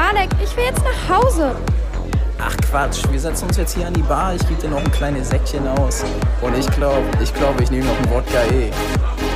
Alec, ich will jetzt nach Hause. Ach Quatsch, wir setzen uns jetzt hier an die Bar, ich gebe dir noch ein kleines Säckchen aus. Und ich glaube, ich nehme noch ein Wodka.